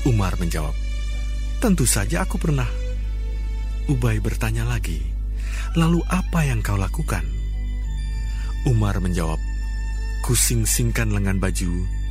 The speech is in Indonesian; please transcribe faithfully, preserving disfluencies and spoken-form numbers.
Umar menjawab, "Tentu saja aku pernah." Ubay bertanya lagi, "Lalu apa yang kau lakukan?" Umar menjawab, "Kusingsingkan lengan baju